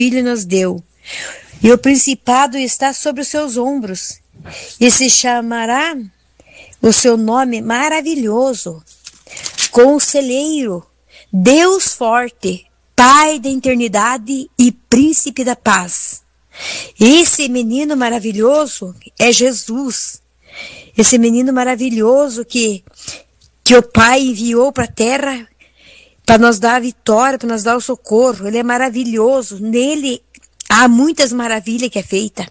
Filho nos deu, e o principado está sobre os seus ombros, e se chamará o seu nome maravilhoso, Conselheiro, Deus forte, Pai da eternidade e Príncipe da paz. Esse menino maravilhoso é Jesus. Esse menino maravilhoso que o Pai enviou para a terra para nos dar a vitória, para nos dar o socorro. Ele é maravilhoso. Nele há muitas maravilhas que é feita.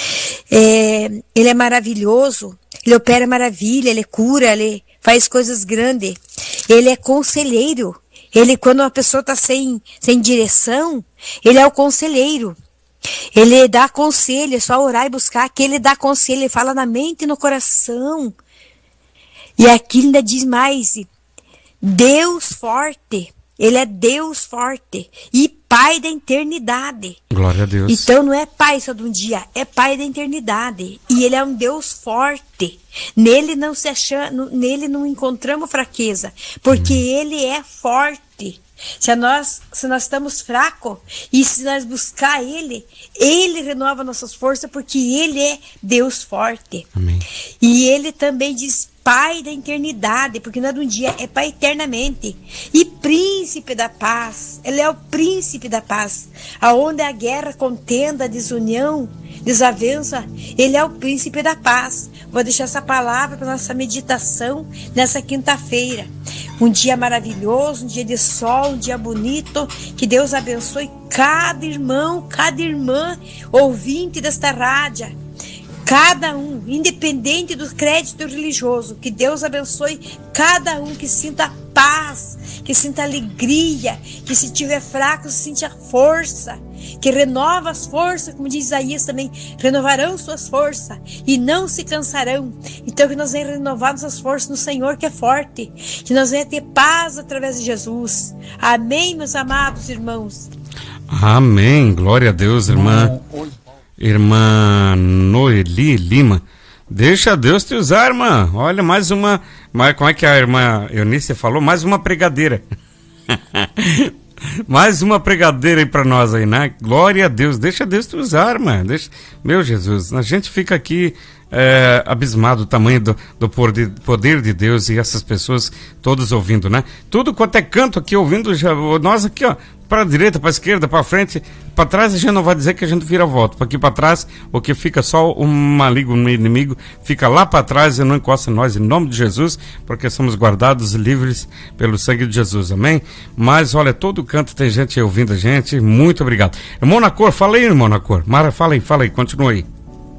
Ele é maravilhoso. Ele opera maravilha, ele cura, ele faz coisas grandes. Ele é conselheiro. Ele, quando uma pessoa está sem direção, ele é o conselheiro. Ele dá conselho, é só orar e buscar, que ele dá conselho, ele fala na mente e no coração. E aqui ainda diz mais, Deus forte, ele é Deus forte e Pai da eternidade. Glória a Deus. Então não é Pai só de um dia, é Pai da eternidade. E ele é um Deus forte. Nele não encontramos fraqueza, porque ele é forte. Se nós estamos fracos e se nós buscar ele renova nossas forças, porque ele é Deus forte. Amém. E ele também diz Pai da eternidade, porque não é de um dia, é Pai eternamente. E Príncipe da paz, ele é o Príncipe da paz. Aonde a guerra, contenda, desunião, desavença, ele é o Príncipe da paz. Vou deixar essa palavra para nossa meditação nessa quinta-feira. Um dia maravilhoso, um dia de sol, um dia bonito. Que Deus abençoe cada irmão, cada irmã, ouvinte desta rádio. Cada um, independente do crédito religioso. Que Deus abençoe cada um, que sinta paz, que sinta alegria, que se tiver fraco, se sinta força, que renova as forças, como diz Isaías também, renovarão suas forças e não se cansarão. Então que nós venhamos renovar nossas forças no Senhor, que é forte, que nós venhamos ter paz através de Jesus. Amém, meus amados irmãos. Amém, glória a Deus, irmã Noeli Lima. Deixa Deus te usar, irmã. Olha, como é que a irmã Eunice falou? Mais uma pregadeira. Mais uma pregadeira aí pra nós aí, né? Glória a Deus. Deixa Deus te usar, irmã. Meu Jesus, a gente fica aqui abismado do tamanho do poder de Deus e essas pessoas todas ouvindo, né? Tudo quanto é canto aqui ouvindo, nós aqui, ó, para a direita, para a esquerda, para frente, para trás, a gente não vai dizer que a gente vira volta. Para aqui para trás, o que fica só um maligno, um inimigo, fica lá para trás e não encosta em nós, em nome de Jesus, porque somos guardados e livres pelo sangue de Jesus, amém? Mas olha, todo canto tem gente ouvindo a gente, muito obrigado. Irmão na cor, fala aí, irmão na cor. Mara, fala aí, continua aí.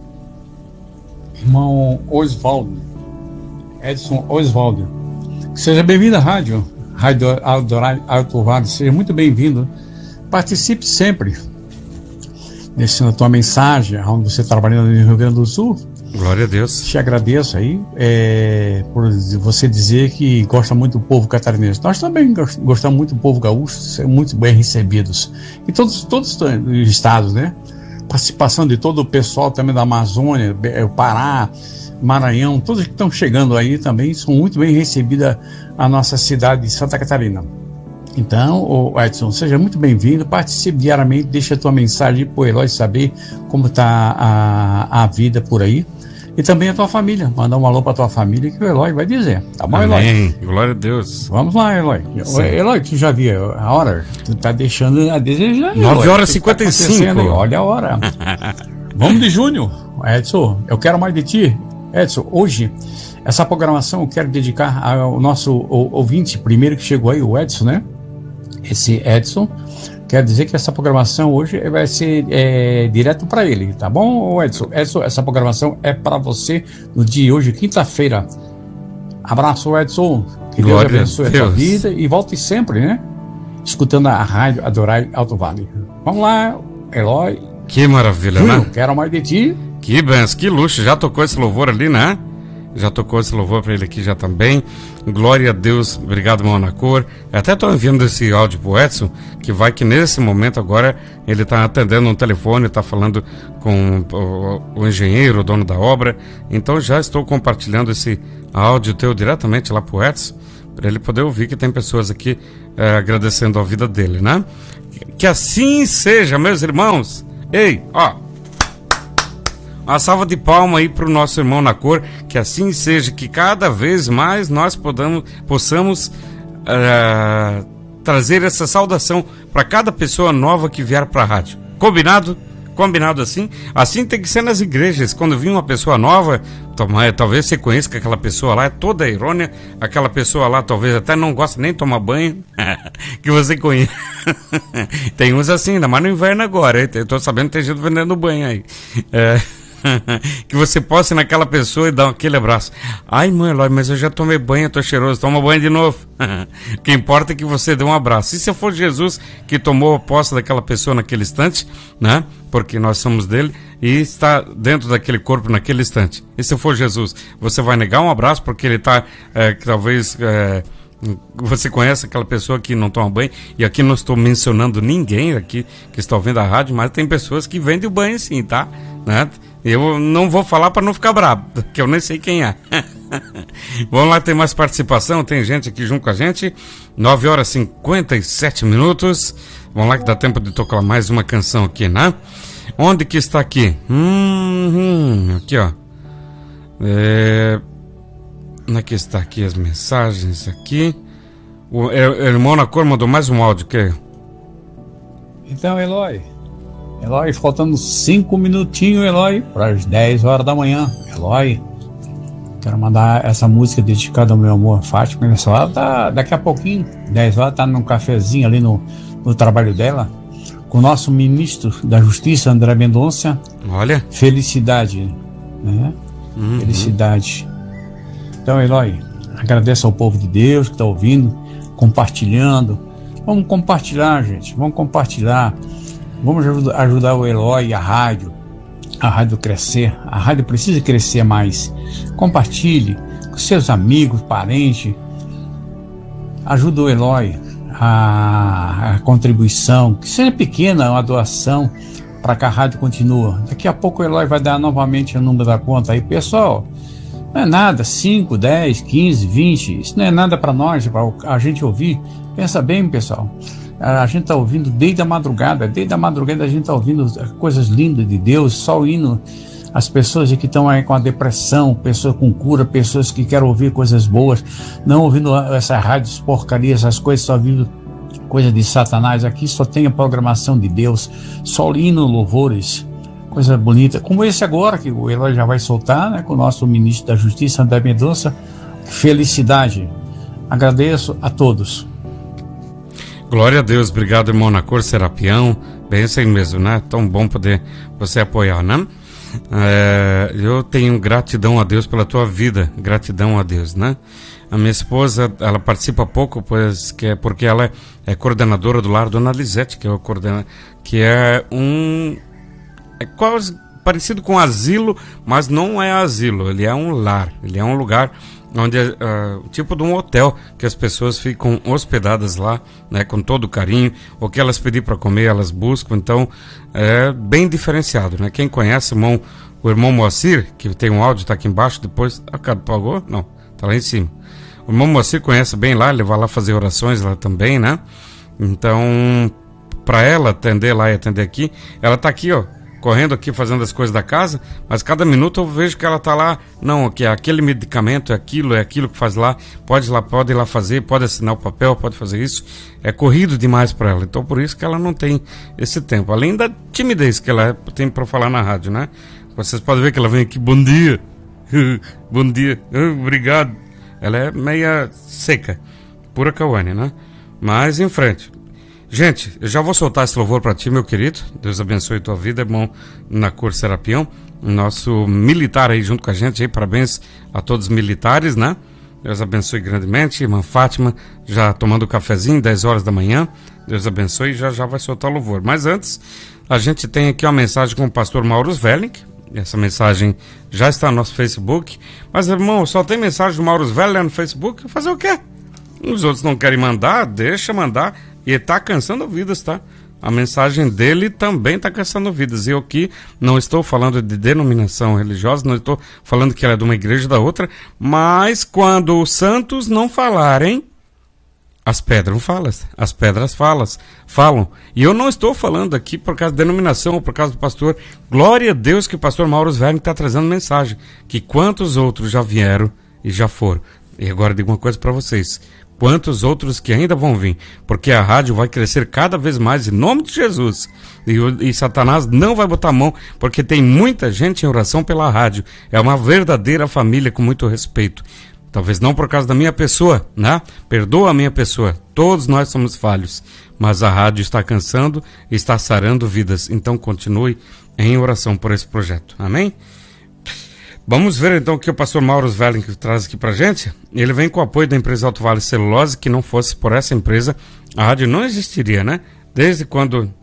Irmão Osvaldo, Edson Osvaldo, seja bem-vindo à Rádio Alto Vale, seja muito bem-vindo. Participe sempre deixando a tua mensagem, onde você está trabalhando no Rio Grande do Sul. Glória a Deus. Te agradeço aí por você dizer que gosta muito do povo catarinense. Nós também gostamos muito do povo gaúcho, ser muito bem recebidos. E todos os estados, né? Participação de todo o pessoal também da Amazônia, o Pará, Maranhão, todos que estão chegando aí também são muito bem recebidos a nossa cidade de Santa Catarina. Então, Edson, seja muito bem-vindo, participe diariamente, deixa a tua mensagem para o Eloy saber como está a vida por aí. E também a tua família, mandar um alô para a tua família que o Eloy vai dizer, tá bom, Eloy? Amém, glória a Deus. Vamos lá, Eloy. Eloy, tu já viu a hora? Tu tá deixando a desejar. 9h55. Olha a hora. Vamos de junho, Edson, eu quero mais de ti. Edson, hoje, essa programação eu quero dedicar ao nosso ouvinte, primeiro que chegou aí, o Edson, né? Esse Edson, quer dizer que essa programação hoje vai ser direto para ele, tá bom, Edson? Essa programação é para você no dia de hoje, quinta-feira. Abraço, Edson. Que Deus abençoe a tua vida e volte sempre, né? Escutando a Rádio Adorai Alto Vale. Vamos lá, Eloy. Que maravilha, né? Quero mais de ti. Que benção, que luxo. Já tocou esse louvor ali, né? Já tocou esse louvor para ele aqui já também. Glória a Deus. Obrigado, irmão na cor. Até estou enviando esse áudio pro Edson, que nesse momento agora ele está atendendo um telefone, está falando com o engenheiro, o dono da obra. Então já estou compartilhando esse áudio teu diretamente lá pro Edson, para ele poder ouvir que tem pessoas aqui agradecendo a vida dele, né? Que assim seja, meus irmãos. Ei, ó, uma salva de palmas aí pro nosso irmão na cor. Que assim seja, que cada vez mais nós possamos trazer essa saudação para cada pessoa nova que vier para a rádio. Combinado? Combinado assim? Assim tem que ser nas igrejas. Quando vir uma pessoa nova, talvez você conheça que aquela pessoa lá é toda errônea, aquela pessoa lá talvez até não gosta nem de tomar banho, que você conhece. Tem uns assim, ainda mais no inverno agora, hein? Eu tô sabendo que tem gente vendendo banho aí. Que você possa ir naquela pessoa e dar aquele abraço. Ai, mãe Eloy, mas eu já tomei banho, eu tô cheiroso, toma banho de novo. O que importa é que você dê um abraço. E se for Jesus que tomou a posse daquela pessoa naquele instante, né? Porque nós somos dele e está dentro daquele corpo naquele instante. E se for Jesus, você vai negar um abraço porque ele está, talvez... você conhece aquela pessoa que não toma banho, e aqui não estou mencionando ninguém aqui que está ouvindo a rádio, mas tem pessoas que vendem o banho sim, tá? Né? Eu não vou falar para não ficar bravo, porque eu nem sei quem é. Vamos lá, tem mais participação, tem gente aqui junto com a gente. 9 horas e 57 minutos. Vamos lá que dá tempo de tocar mais uma canção aqui, né? Onde que está aqui? Aqui, ó. Onde é que está aqui as mensagens aqui? O irmão na cor mandou mais um áudio, que? Então, Eloy, faltando 5 minutinhos, Eloy, para as 10 horas da manhã. Eloy, quero mandar essa música dedicada ao meu amor Fátima. Olha só, ela tá, daqui a pouquinho, 10 horas, tá num cafezinho ali no trabalho dela, com o nosso ministro da Justiça, André Mendonça. Olha. Felicidade, né? Felicidade. Então, Eloy, agradeço ao povo de Deus que está ouvindo, compartilhando. Vamos compartilhar, gente, vamos compartilhar. Vamos ajudar o Eloy e a rádio crescer. A rádio precisa crescer mais. Compartilhe com seus amigos, parentes. Ajuda o Eloy, a contribuição, que seja pequena, uma doação, para que a rádio continue. Daqui a pouco o Eloy vai dar novamente o número da conta aí. Pessoal, não é nada, 5, 10, 15, 20, isso não é nada para nós, para a gente ouvir. Pensa bem, pessoal. A gente está ouvindo desde a madrugada a gente está ouvindo coisas lindas de Deus, só o hino. As pessoas que estão aí com a depressão, pessoas com cura, pessoas que querem ouvir coisas boas, não ouvindo essas rádios porcarias, essas coisas, só ouvindo coisa de Satanás. Aqui só tem a programação de Deus, só hino, louvores, coisa bonita, como esse agora que o Eloy já vai soltar, né, com o nosso ministro da Justiça, André Mendonça. Felicidade. Agradeço a todos. Glória a Deus, obrigado, irmão na cor, Serapião. Bem assim mesmo, né? Tão bom poder você apoiar, né? Eu tenho gratidão a Deus pela tua vida, gratidão a Deus, né? A minha esposa, ela participa pouco, porque ela é coordenadora do lar Dona Lisete, que é quase parecido com asilo, mas não é asilo, ele é um lar, ele é um lugar onde tipo de um hotel, que as pessoas ficam hospedadas lá, né, com todo carinho, o que elas pedirem para comer, elas buscam. Então é bem diferenciado, né? Quem conhece o irmão Moacir, que tem um áudio, tá aqui embaixo, depois, apagou? Não, tá lá em cima. O irmão Moacir conhece bem lá, ele vai lá fazer orações lá também, né? Então, para ela atender lá e atender aqui, ela tá aqui, ó, correndo aqui, fazendo as coisas da casa, mas cada minuto eu vejo que ela tá lá, não, que aquele medicamento é aquilo que faz lá, pode ir lá fazer, pode assinar o papel, pode fazer isso, é corrido demais para ela, então por isso que ela não tem esse tempo, além da timidez que ela tem para falar na rádio, né? Vocês podem ver que ela vem aqui, bom dia, bom dia, obrigado, ela é meia seca, pura Cauane, né? Mas em frente. Gente, eu já vou soltar esse louvor para ti, meu querido. Deus abençoe tua vida, irmão na cor Serapião, nosso militar aí junto com a gente aí. Parabéns a todos os militares, né? Deus abençoe grandemente. Irmã Fátima já tomando cafezinho, 10 horas da manhã. Deus abençoe e já vai soltar o louvor. Mas antes, a gente tem aqui uma mensagem com o pastor Mauro Svelling. Essa mensagem já está no nosso Facebook. Mas, irmão, só tem mensagem do Mauro Svelling no Facebook? Fazer o quê? Os outros não querem mandar? Deixa mandar. E está cansando vidas, tá? A mensagem dele também está cansando vidas. Eu aqui não estou falando de denominação religiosa, não estou falando que ela é de uma igreja ou da outra, mas quando os santos não falarem, as pedras falam. E eu não estou falando aqui por causa da denominação ou por causa do pastor. Glória a Deus que o pastor Mauro Sverling está trazendo mensagem. Que quantos outros já vieram e já foram. E agora digo uma coisa para vocês. Quantos outros que ainda vão vir. Porque a rádio vai crescer cada vez mais em nome de Jesus. E Satanás não vai botar a mão, porque tem muita gente em oração pela rádio. É uma verdadeira família com muito respeito. Talvez não por causa da minha pessoa, né? Perdoa a minha pessoa. Todos nós somos falhos. Mas a rádio está cansando e está sarando vidas. Então continue em oração por esse projeto. Amém? Vamos ver então o que o pastor Mauro Sverling traz aqui pra gente. Ele vem com o apoio da empresa Alto Vale Celulose, que não fosse por essa empresa, a rádio não existiria, né? Desde quando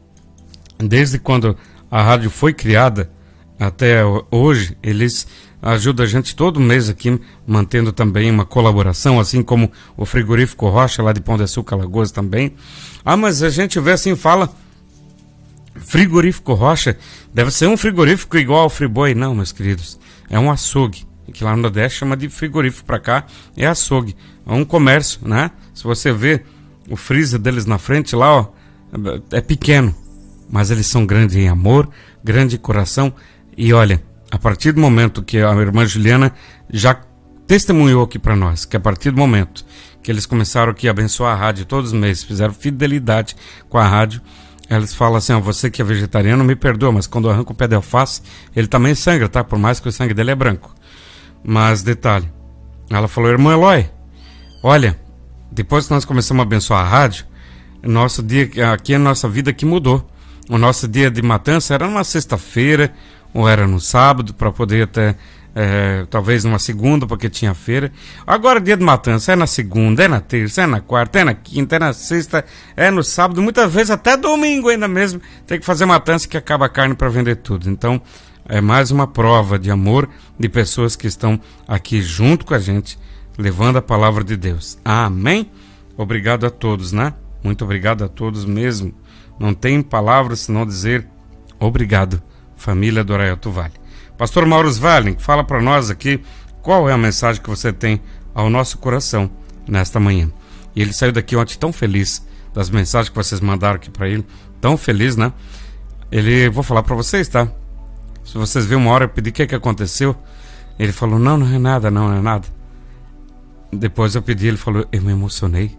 a rádio foi criada até hoje, eles ajudam a gente todo mês aqui, mantendo também uma colaboração, assim como o frigorífico Rocha, lá de Pão de Açúcar, Alagoas também. Ah, mas a gente vê assim, fala, frigorífico Rocha, deve ser um frigorífico igual ao Friboi. Não, meus queridos, é um açougue, que lá no Nordeste chama de frigorífico, para cá é açougue, é um comércio, né? Se você vê o freezer deles na frente lá, ó, é pequeno, mas eles são grandes em amor, grande em coração. E olha, a partir do momento que a irmã Juliana já testemunhou aqui para nós, que a partir do momento que eles começaram aqui a abençoar a rádio todos os meses, fizeram fidelidade com a rádio, eles falam assim, ó, você que é vegetariano me perdoa, mas quando arranca o pé de alface, ele também sangra, tá? Por mais que o sangue dele é branco. Mas detalhe, ela falou, irmã Eloy, olha, depois que nós começamos a abençoar a rádio, nosso dia aqui, a nossa vida que mudou. O nosso dia de matança era numa sexta-feira, ou era no sábado, para poder até, talvez numa segunda, porque tinha feira. Agora dia de matança é na segunda, é na terça, é na quarta, é na quinta, é na sexta, é no sábado, muitas vezes até domingo ainda mesmo, tem que fazer matança que acaba a carne para vender tudo. Então, é mais uma prova de amor de pessoas que estão aqui junto com a gente, levando a palavra de Deus. Amém? Obrigado a todos, né? Muito obrigado a todos mesmo. Não tem palavras senão dizer obrigado, família do Alto Vale. Pastor Mauro Sverling, fala para nós aqui qual é a mensagem que você tem ao nosso coração nesta manhã. E ele saiu daqui ontem tão feliz das mensagens que vocês mandaram aqui para ele, tão feliz, né? Vou falar para vocês, tá? Se vocês viram uma hora, eu pedi o que aconteceu. Ele falou, não é nada, não é nada. Depois eu pedi, ele falou, eu me emocionei.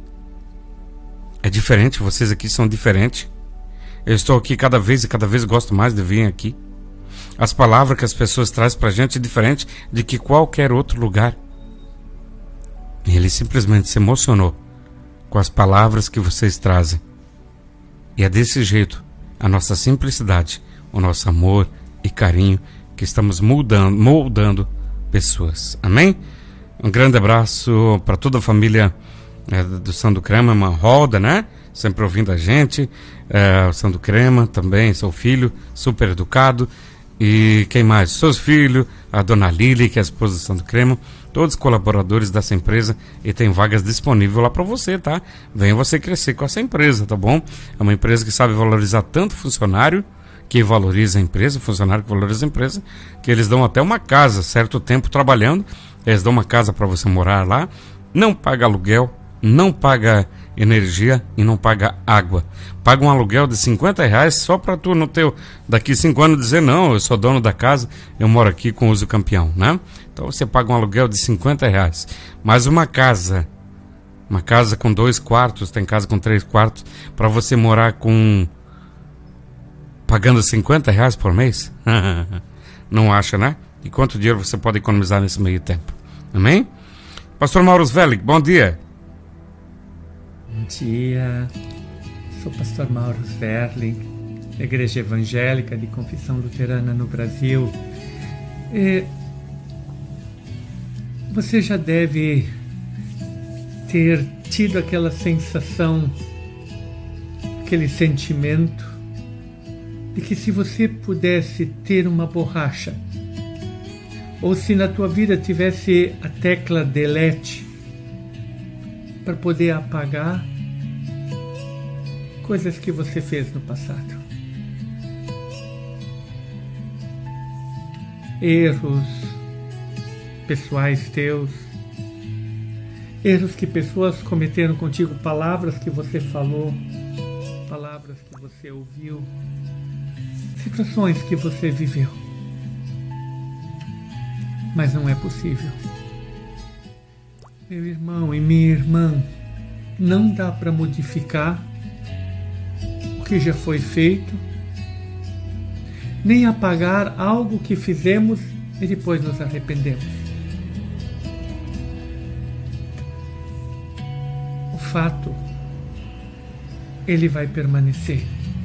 É diferente, vocês aqui são diferentes. Eu estou aqui cada vez gosto mais de vir aqui. As palavras que as pessoas trazem pra gente é diferente de que qualquer outro lugar. E ele simplesmente se emocionou com as palavras que vocês trazem. E é desse jeito, a nossa simplicidade, o nosso amor e carinho, que estamos moldando pessoas. Amém? Um grande abraço para toda a família do Sandro Crema, uma roda, né? Sempre ouvindo a gente. O Sandro Crema também, seu filho, super educado. E quem mais? Seus filhos, a dona Lili, que é a esposa do Sandro Crema, todos colaboradores dessa empresa, e tem vagas disponíveis lá para você, tá? Venha você crescer com essa empresa, tá bom? É uma empresa que sabe valorizar tanto funcionário, que valoriza a empresa, funcionário que valoriza a empresa, que eles dão até uma casa, certo tempo trabalhando, eles dão uma casa para você morar lá, não paga aluguel, não paga energia e não paga água. Paga um aluguel de R$50 só para tu no teu daqui 5 anos dizer, não, eu sou dono da casa, eu moro aqui com uso campeão, né? Então você paga um aluguel de R$50. Mas uma casa com 2 quartos, tem casa com 3 quartos, para você morar pagando R$50 por mês? Não acha, né? E quanto dinheiro você pode economizar nesse meio tempo? Amém? Pastor Mauro Sverling, bom dia. Bom dia, sou o pastor Mauro Sverling, da Igreja Evangélica de Confissão Luterana no Brasil. Você já deve ter tido aquela sensação, aquele sentimento de que se você pudesse ter uma borracha, ou se na tua vida tivesse a tecla delete, para poder apagar coisas que você fez no passado. Erros pessoais teus. erros que pessoas cometeram contigo, palavras que você falou, palavras que você ouviu, situações que você viveu. Mas não é possível. Meu irmão e minha irmã, não dá para modificar o que já foi feito, nem apagar algo que fizemos e depois nos arrependemos. O fato, ele vai permanecer.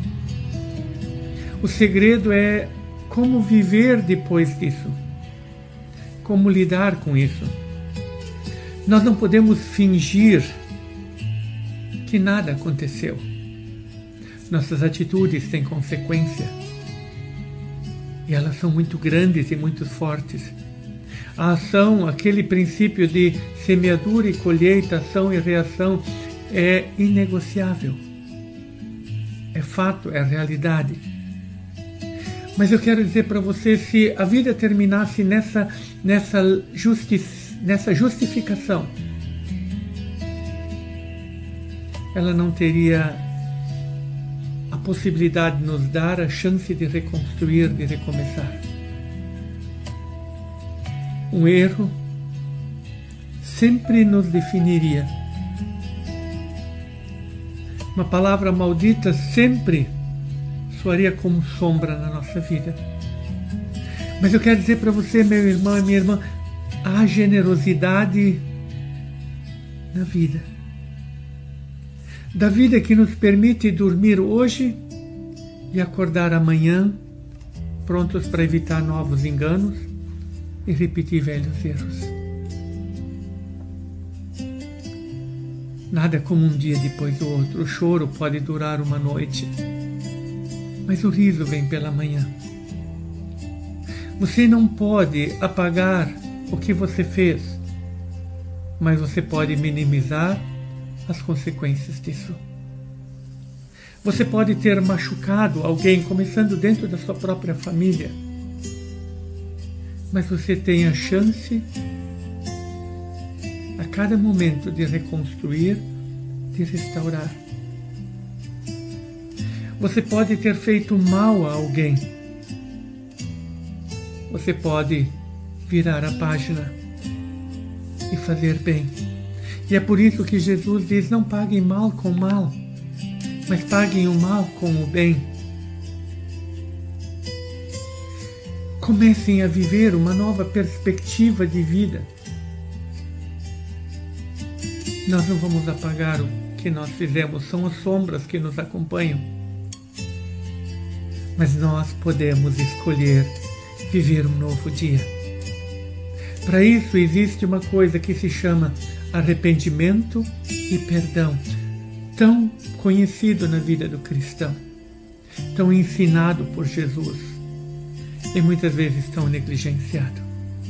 O segredo é como viver depois disso, como lidar com isso. Nós não podemos fingir que nada aconteceu. Nossas atitudes têm consequência. E elas são muito grandes e muito fortes. A ação, aquele princípio de semeadura e colheita, ação e reação, é inegociável. É fato, é realidade. Mas eu quero dizer para você, se a vida terminasse nessa justificação, ela não teria a possibilidade de nos dar a chance de reconstruir, de recomeçar. Um erro sempre nos definiria. Uma palavra maldita sempre soaria como sombra na nossa vida. Mas eu quero dizer para você, meu irmão e minha irmã, há generosidade na vida. Da vida que nos permite dormir hoje e acordar amanhã, prontos para evitar novos enganos e repetir velhos erros. Nada é como um dia depois do outro. O choro pode durar uma noite, mas o riso vem pela manhã. Você não pode apagar o que você fez, mas você pode minimizar as consequências disso. Você pode ter machucado alguém, começando dentro da sua própria família, mas você tem a chance a cada momento de reconstruir, de restaurar. Você pode ter feito mal a alguém. Você pode virar a página e fazer bem. E é por isso que Jesus diz: não paguem mal com mal, mas paguem o mal com o bem. Comecem a viver uma nova perspectiva de vida. Nós não vamos apagar o que nós fizemos, são as sombras que nos acompanham. Mas nós podemos escolher viver um novo dia. Para isso existe uma coisa que se chama arrependimento e perdão, tão conhecido na vida do cristão, tão ensinado por Jesus e muitas vezes tão negligenciado.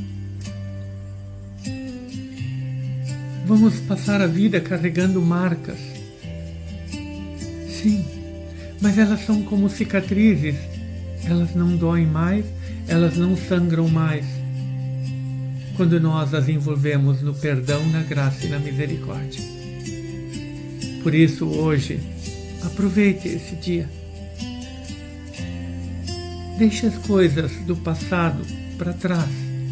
Vamos passar a vida carregando marcas. Sim, mas elas são como cicatrizes. Elas não doem mais, elas não sangram mais, quando nós as envolvemos no perdão, na graça e na misericórdia. Por isso, hoje, aproveite esse dia. Deixe as coisas do passado para trás.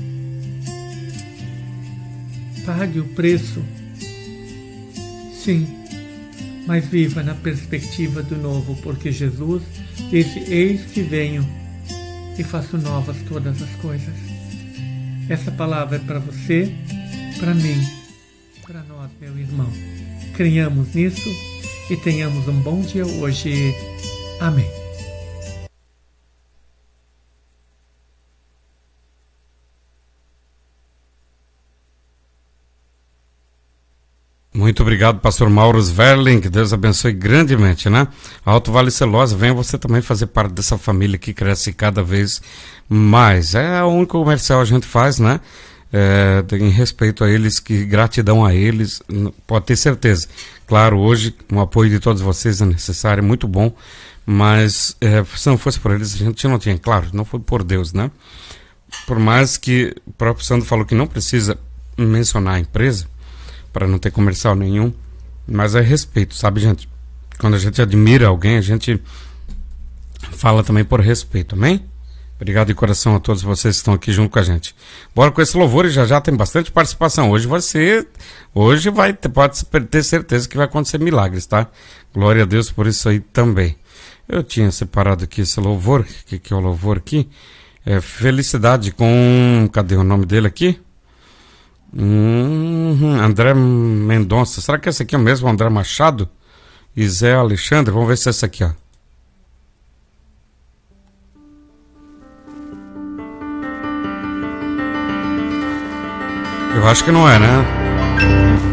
Pague o preço, sim, mas viva na perspectiva do novo, porque Jesus disse: eis que venho e faço novas todas as coisas. Essa palavra é para você, para mim, para nós, meu irmão. Creiamos nisso e tenhamos um bom dia hoje. Amém. Muito obrigado, pastor Mauro Sverling, que Deus abençoe grandemente, né? Alto Vale Celosa, venha você também fazer parte dessa família que cresce cada vez mais. É o único comercial a gente faz, né? Em respeito a eles, que gratidão a eles, pode ter certeza. Claro, hoje o apoio de todos vocês é necessário, é muito bom, mas se não fosse por eles, a gente não tinha, claro, não foi por Deus, né? Por mais que o próprio Sandro falou que não precisa mencionar a empresa, para não ter comercial nenhum. Mas é respeito, sabe, gente? Quando a gente admira alguém, a gente fala também por respeito, amém? Obrigado de coração a todos vocês que estão aqui junto com a gente. Bora com esse louvor e já tem bastante participação. Hoje pode ter certeza que vai acontecer milagres, tá? Glória a Deus por isso aí também. Eu tinha separado aqui esse louvor, que é o louvor aqui. Felicidade com... Cadê o nome dele aqui? André Mendonça. Será que esse aqui é o mesmo André Machado? E Zé Alexandre? Vamos ver se é esse aqui, ó. Eu acho que não é, né?